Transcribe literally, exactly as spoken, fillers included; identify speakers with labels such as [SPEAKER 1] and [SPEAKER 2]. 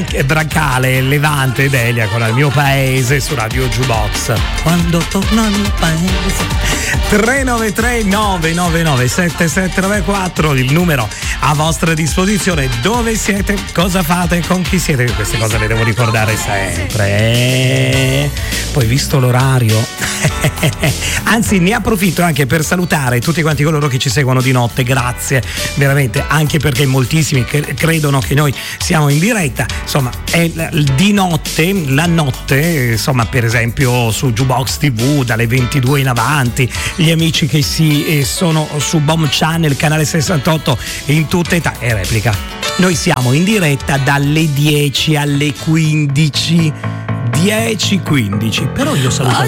[SPEAKER 1] Brancale, Levante ed Elia con Il mio paese su Radio Jukebox. Quando torno al mio paese. tre nove tre nove nove nove sette sette nove quattro il numero a vostra disposizione. Dove siete? Cosa fate? Con chi siete? Queste cose le devo ricordare sempre. Poi visto l'orario, anzi ne approfitto anche per salutare tutti quanti coloro che ci seguono di notte. Grazie veramente, anche perché moltissimi credono che noi siamo in diretta. Insomma, è di notte, la notte, insomma, per esempio su Jukebox tivù dalle ventidue in avanti, gli amici che si sono su Bomb Channel canale sessantotto in tutta età e replica. Noi siamo in diretta dalle dieci alle quindici. dieci quindici. Però io saluto